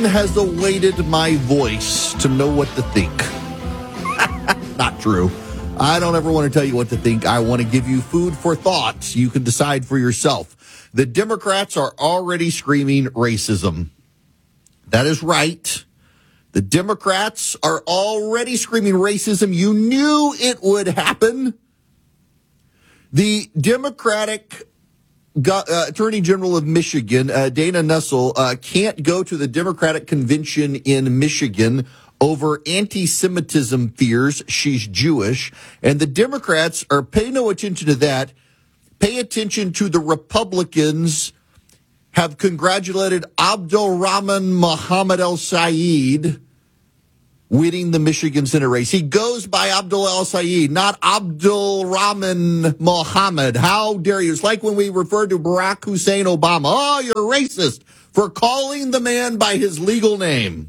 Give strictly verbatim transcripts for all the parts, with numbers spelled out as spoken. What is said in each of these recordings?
has awaited my voice to know what to think. Not true. I don't ever want to tell you what to think. I want to give you food for thought. You can decide for yourself. The Democrats are already screaming racism. That is right. The Democrats are already screaming racism. You knew it would happen. The Democratic uh, Attorney General of Michigan, uh, Dana Nessel, uh, can't go to the Democratic convention in Michigan over anti-Semitism fears. She's Jewish. And the Democrats are pay no attention to that. Pay attention to the Republicans have congratulated Abdul Rahman Mohammed El-Sayed winning the Michigan Senate race. He goes by Abdul El-Sayed, not Abdul Rahman Mohammed. How dare you? It's like when we refer to Barack Hussein Obama. Oh, you're racist for calling the man by his legal name.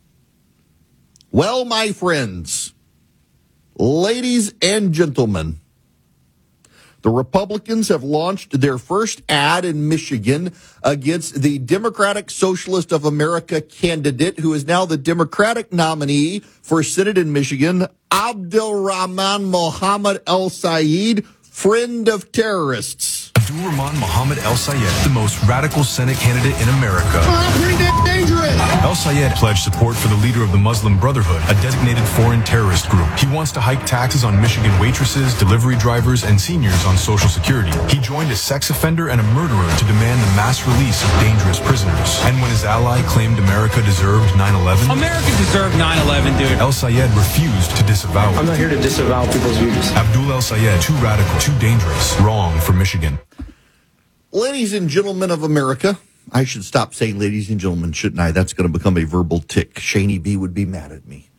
Well, my friends, ladies and gentlemen, the Republicans have launched their first ad in Michigan against the Democratic Socialist of America candidate, who is now the Democratic nominee for Senate in Michigan, Abdul Rahman Mohammed El-Sayed, friend of terrorists. Abdul Rahman Mohammed El-Sayed, the most radical Senate candidate in America. Oh, pretty dangerous. El-Sayed pledged support for the leader of the Muslim Brotherhood, a designated foreign terrorist group. He wants to hike taxes on Michigan waitresses, delivery drivers, and seniors on Social Security. He joined a sex offender and a murderer to demand the mass release of dangerous prisoners. And when his ally claimed America deserved nine eleven, America deserved nine eleven, dude. El-Sayed refused to disavow it. I'm not here to disavow people's views. Abdul El-Sayed, too radical, too dangerous, wrong for Michigan. Ladies and gentlemen of America, I should stop saying ladies and gentlemen, shouldn't I? That's going to become a verbal tick. Shaney B would be mad at me.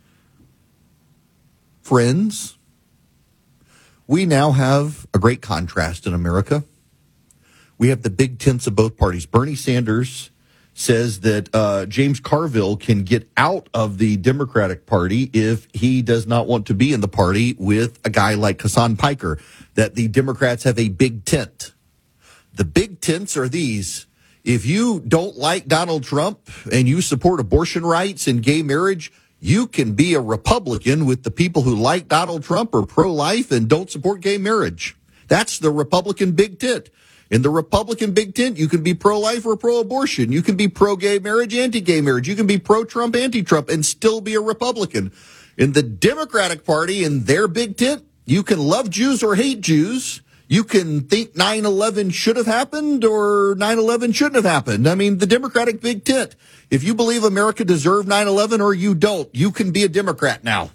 Friends, we now have a great contrast in America. We have the big tents of both parties. Bernie Sanders says that uh, James Carville can get out of the Democratic Party if he does not want to be in the party with a guy like Hassan Piker, that the Democrats have a big tent. The big tents are these. If you don't like Donald Trump and you support abortion rights and gay marriage, you can be a Republican with the people who like Donald Trump or pro-life and don't support gay marriage. That's the Republican big tent. In the Republican big tent, you can be pro-life or pro-abortion. You can be pro-gay marriage, anti-gay marriage. You can be pro-Trump, anti-Trump, and still be a Republican. In the Democratic Party, in their big tent, you can love Jews or hate Jews. You can think nine eleven should have happened or nine eleven shouldn't have happened. I mean, the Democratic big tent. If you believe America deserved nine eleven or you don't, you can be a Democrat now.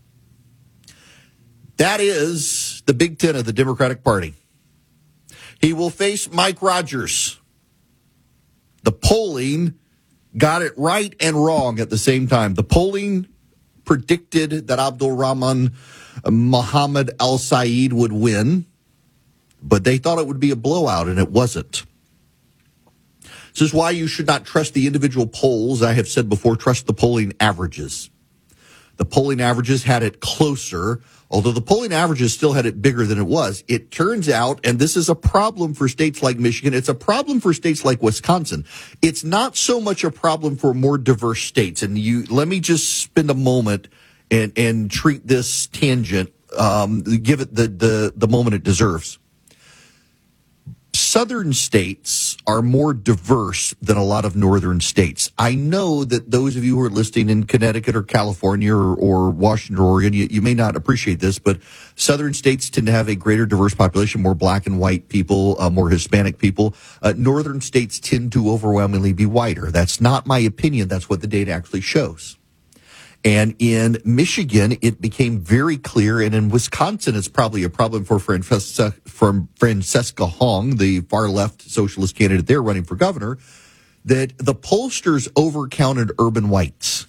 That is the big tent of the Democratic Party. He will face Mike Rogers. The polling got it right and wrong at the same time. The polling predicted that Abdul Rahman Mohammed El-Sayed would win, but they thought it would be a blowout, and it wasn't. This is why you should not trust the individual polls. I have said before, trust the polling averages. The polling averages had it closer, although the polling averages still had it bigger than it was. It turns out, and this is a problem for states like Michigan, it's a problem for states like Wisconsin. It's not so much a problem for more diverse states. And you let me just spend a moment and, and treat this tangent, um, give it the, the, the moment it deserves. Southern states are more diverse than a lot of northern states. I know that those of you who are listening in Connecticut or California or, or Washington or Oregon, you, you may not appreciate this, but southern states tend to have a greater diverse population, more black and white people, uh, more Hispanic people. Uh, northern states tend to overwhelmingly be whiter. That's not my opinion. That's what the data actually shows. And in Michigan, it became very clear, and in Wisconsin, it's probably a problem for Francesca, from Francesca Hong, the far-left socialist candidate there running for governor, that the pollsters overcounted urban whites.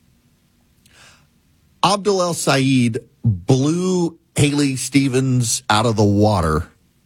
Abdul El-Sayed blew Haley Stevens out of the water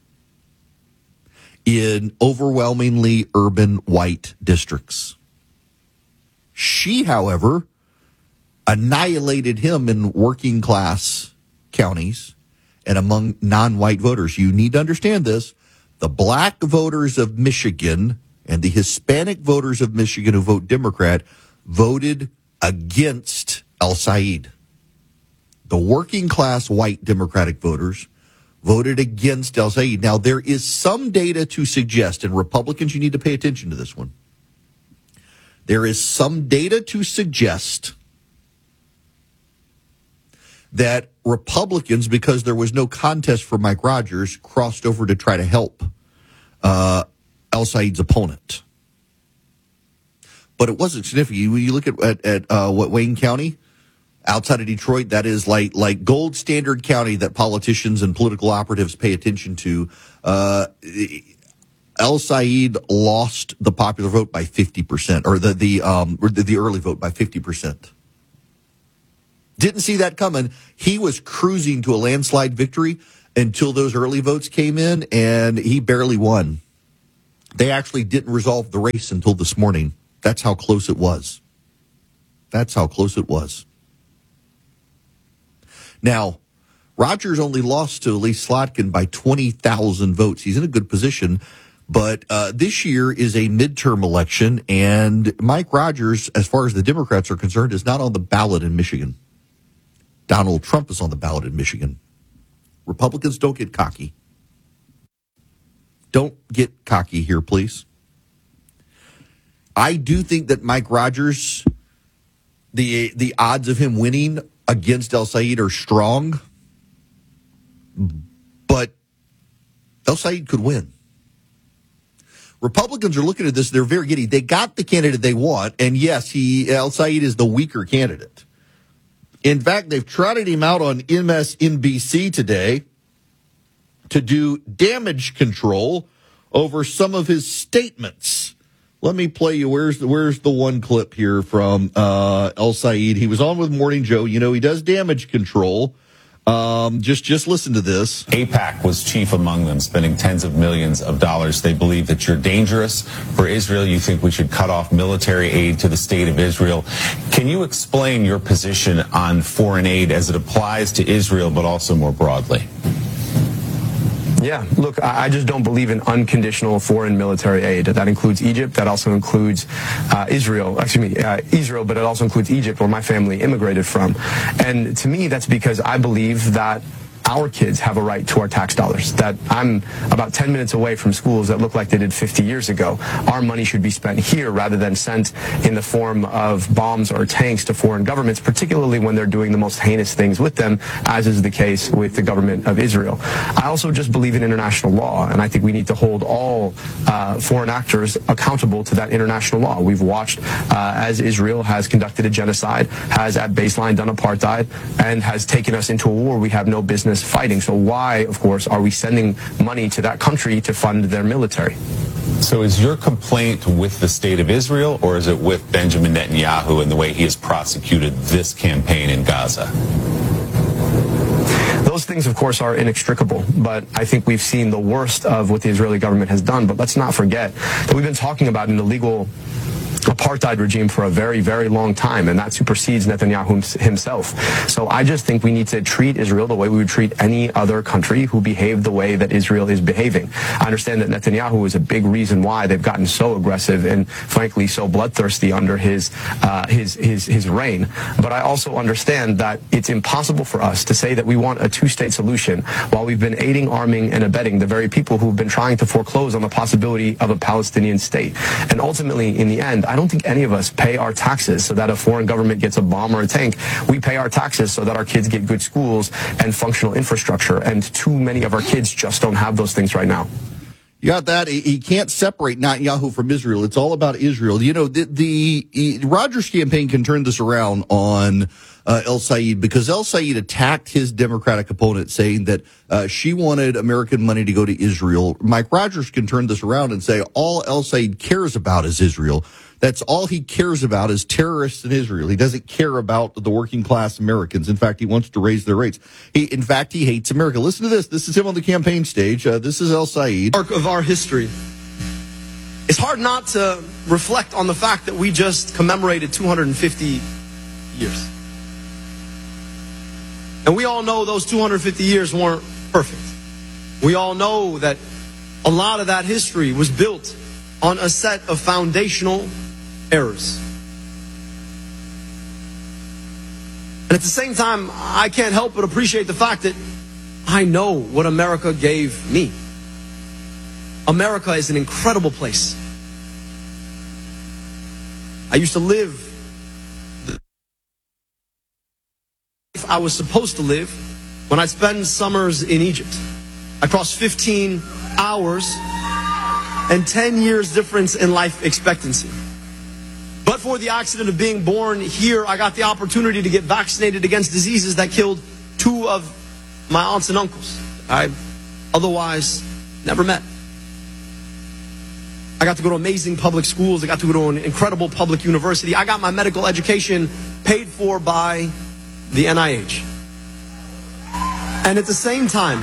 in overwhelmingly urban white districts. She, however, annihilated him in working class counties and among non-white voters. You need to understand this. The black voters of Michigan and the Hispanic voters of Michigan who vote Democrat voted against El-Sayed. The working class white Democratic voters voted against El-Sayed. Now, there is some data to suggest, and Republicans, you need to pay attention to this one. There is some data to suggest that Republicans, because there was no contest for Mike Rogers, crossed over to try to help uh, El-Sayed's opponent. But it wasn't significant. When you look at, at, at uh, what Wayne County, outside of Detroit, that is like like gold standard county that politicians and political operatives pay attention to. Uh, El-Sayed lost the popular vote by fifty percent, or the the um or the, the early vote by fifty percent. Didn't see that coming. He was cruising to a landslide victory until those early votes came in, and he barely won. They actually didn't resolve the race until this morning. That's how close it was. That's how close it was. Now, Rogers only lost to Lee Slotkin by twenty thousand votes. He's in a good position, but uh, this year is a midterm election, and Mike Rogers, as far as the Democrats are concerned, is not on the ballot in Michigan. Donald Trump is on the ballot in Michigan. Republicans, don't get cocky. Don't get cocky here, please. I do think that Mike Rogers, the the odds of him winning against El-Sayed are strong, but El-Sayed could win. Republicans are looking at this, they're very giddy. They got the candidate they want, and yes, he El-Sayed is the weaker candidate. In fact, they've trotted him out on M S N B C today to do damage control over some of his statements. Let me play you. Where's the, where's the one clip here from uh, El-Sayed? He was on with Morning Joe. You know, he does damage control. Um, just just listen to this. AIPAC was chief among them, spending tens of millions of dollars. They believe that you're dangerous for Israel. You think we should cut off military aid to the state of Israel. Can you explain your position on foreign aid as it applies to Israel, but also more broadly? Yeah, look, I just don't believe in unconditional foreign military aid. That includes Egypt. That also includes uh, Israel, excuse me, uh, Israel, but it also includes Egypt, where my family immigrated from. And to me, that's because I believe that our kids have a right to our tax dollars, that I'm about ten minutes away from schools that look like they did fifty years ago. Our money should be spent here rather than sent in the form of bombs or tanks to foreign governments, particularly when they're doing the most heinous things with them, as is the case with the government of Israel. I also just believe in international law, and I think we need to hold all uh, foreign actors accountable to that international law. We've watched uh, as Israel has conducted a genocide, has at baseline done apartheid, and has taken us into a war we have no business fighting. So why, of course, are we sending money to that country to fund their military? So is your complaint with the state of Israel, or is it with Benjamin Netanyahu and the way he has prosecuted this campaign in Gaza? Those things, of course, are inextricable, but I think we've seen the worst of what the Israeli government has done. But let's not forget that we've been talking about an illegal apartheid regime for a very, very long time, and that supersedes Netanyahu himself. So I just think we need to treat Israel the way we would treat any other country who behaved the way that Israel is behaving. I understand that Netanyahu is a big reason why they've gotten so aggressive and, frankly, so bloodthirsty under his uh, his his his reign. But I also understand that it's impossible for us to say that we want a two-state solution while we've been aiding, arming, and abetting the very people who've been trying to foreclose on the possibility of a Palestinian state. And ultimately, in the end, I don't think any of us pay our taxes so that a foreign government gets a bomb or a tank. We pay our taxes so that our kids get good schools and functional infrastructure, and too many of our kids just don't have those things right now. You got that? He can't separate Netanyahu from Israel. It's all about Israel. You know, the, the Rogers campaign can turn this around on uh, El-Sayed, because El-Sayed attacked his Democratic opponent, saying that uh, she wanted American money to go to Israel. Mike Rogers can turn this around and say all El-Sayed cares about is Israel. That's all he cares about is terrorists in Israel. He doesn't care about the working class Americans. In fact, he wants to raise their rates. He, in fact, he hates America. Listen to this. This is him on the campaign stage. Uh, this is El-Sayed. Arc of our history. It's hard not to reflect on the fact that we just commemorated two hundred fifty years. And we all know those two hundred fifty years weren't perfect. We all know that a lot of that history was built on a set of foundational errors. And at the same time, I can't help but appreciate the fact that I know what America gave me. America is an incredible place. I used to live the life I was supposed to live when I'd spend summers in Egypt. I crossed fifteen hours and ten years difference in life expectancy. But for the accident of being born here, I got the opportunity to get vaccinated against diseases that killed two of my aunts and uncles I otherwise never met. I got to go to amazing public schools. I got to go to an incredible public university. I got my medical education paid for by the N I H. And at the same time,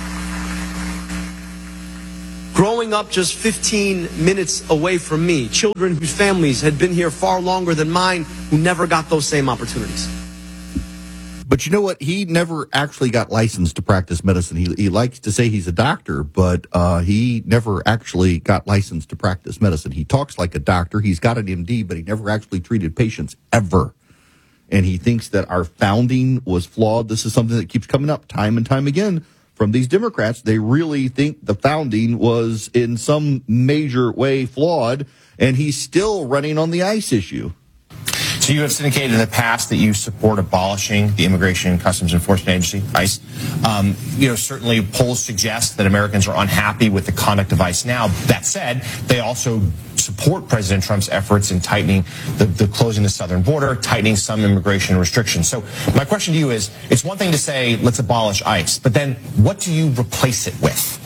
growing up just fifteen minutes away from me, children whose families had been here far longer than mine, who never got those same opportunities. But you know what? He never actually got licensed to practice medicine. He, he likes to say he's a doctor, but uh, he never actually got licensed to practice medicine. He talks like a doctor. He's got an M D, but he never actually treated patients ever. And he thinks that our founding was flawed. This is something that keeps coming up time and time again from these Democrats. They really think the founding was in some major way flawed, and he's still running on the ICE issue. So you have syndicated in the past that you support abolishing the Immigration and Customs Enforcement Agency, ICE. Um, you know, certainly polls suggest that Americans are unhappy with the conduct of ICE now. That said, they also support President Trump's efforts in tightening the, the closing the southern border, tightening some immigration restrictions. So my question to you is, it's one thing to say, let's abolish ICE, but then what do you replace it with?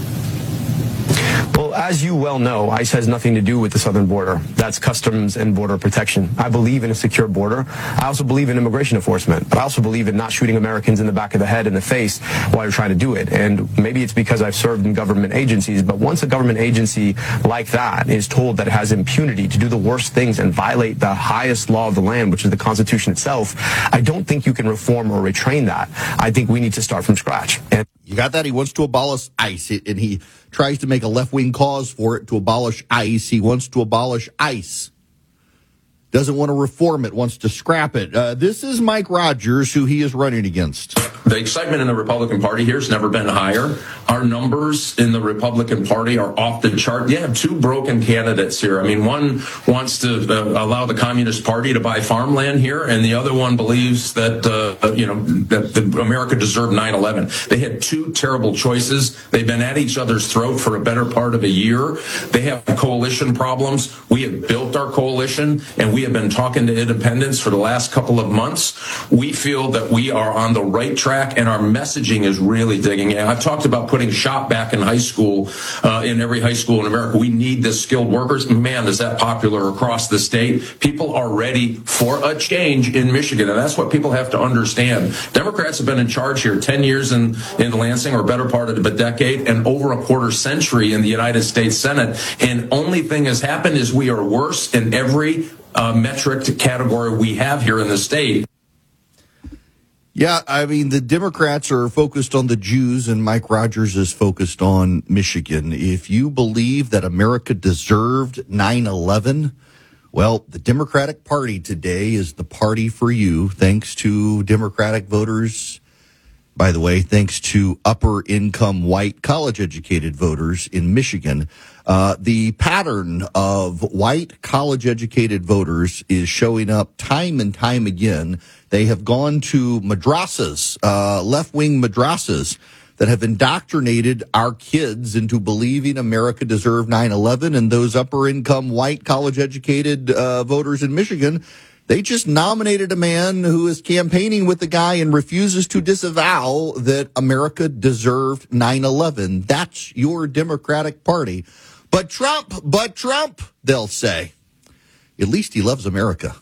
Well, as you well know, ICE has nothing to do with the southern border. That's Customs and Border Protection. I believe in a secure border. I also believe in immigration enforcement, but I also believe in not shooting Americans in the back of the head and the face while you're trying to do it. And maybe it's because I've served in government agencies, but once a government agency like that is told that it has impunity to do the worst things and violate the highest law of the land, which is the Constitution itself, I don't think you can reform or retrain that. I think we need to start from scratch. And you got that? He wants to abolish ICE, and he tries to make a left-wing cause for it to abolish ICE. He wants to abolish ICE. Doesn't want to reform it, wants to scrap it. Uh, this is Mike Rogers, who he is running against. The excitement in the Republican Party here has never been higher. Our numbers in the Republican Party are off the chart. You have two broken candidates here. I mean, one wants to uh, allow the Communist Party to buy farmland here, and the other one believes that, uh, you know, that the America deserved nine eleven. They had two terrible choices. They've been at each other's throat for a better part of a year. They have coalition problems. We have built our coalition, and we have been talking to independents for the last couple of months. We feel that we are on the right track, and our messaging is really digging in. I've talked about putting SHOP back in high school, uh, in every high school in America. We need this skilled workers. Man, is that popular across the state. People are ready for a change in Michigan, and that's what people have to understand. Democrats have been in charge here ten years in, in Lansing, or better part of a decade, and over a quarter century in the United States Senate. And only thing has happened is we are worse in every uh, metric category we have here in the state. Yeah, I mean, the Democrats are focused on the Jews, and Mike Rogers is focused on Michigan. If you believe that America deserved nine eleven, well, the Democratic Party today is the party for you, thanks to Democratic voters. By the way, thanks to upper-income white college-educated voters in Michigan. Uh, the pattern of white college-educated voters is showing up time and time again. They have gone to madrasas, uh, left-wing madrasas, that have indoctrinated our kids into believing America deserved nine eleven, and those upper-income white college-educated uh, voters in Michigan, they just nominated a man who is campaigning with the guy and refuses to disavow that America deserved nine eleven. That's your Democratic Party. But Trump, but Trump, they'll say. At least he loves America.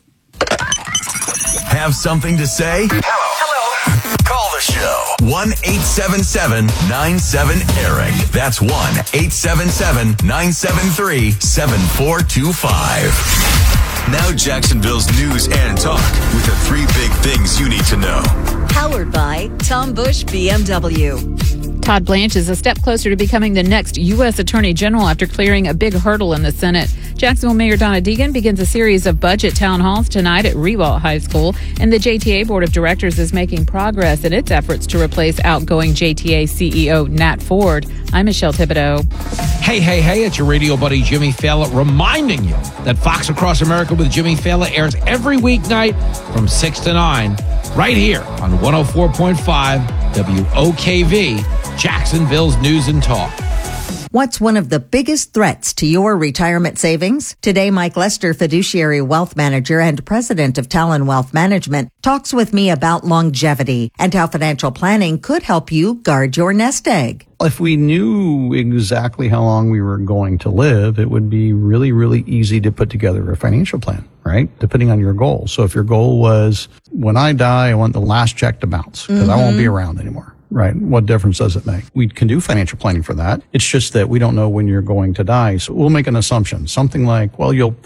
Have something to say? Hello. Hello. Call the show. one eight seven seven nine seven Eric. That's one eight seven seven nine seven three seven four two five. Now Jacksonville's news and talk with the three big things you need to know. Powered by Tom Bush B M W. Todd Blanche is a step closer to becoming the next U S Attorney General after clearing a big hurdle in the Senate. Jacksonville Mayor Donna Deegan begins a series of budget town halls tonight at Riewoldt High School, and the J T A Board of Directors is making progress in its efforts to replace outgoing J T A C E O Nat Ford. I'm Michelle Thibodeau. Hey, hey, hey, it's your radio buddy Jimmy Fallon reminding you that Fox Across America with Jimmy Fallon airs every weeknight from six to nine right here on one oh four point five W O K V, Jacksonville's News and Talk. What's one of the biggest threats to your retirement savings? Today, Mike Lester, fiduciary wealth manager and president of Talon Wealth Management, talks with me about longevity and how financial planning could help you guard your nest egg. If we knew exactly how long we were going to live, it would be really, really easy to put together a financial plan, right? Depending on your goal. So if your goal was, when I die, I want the last check to bounce because mm-hmm. I won't be around anymore. Right. What difference does it make? We can do financial planning for that. It's just that we don't know when you're going to die. So we'll make an assumption. Something like, well, you'll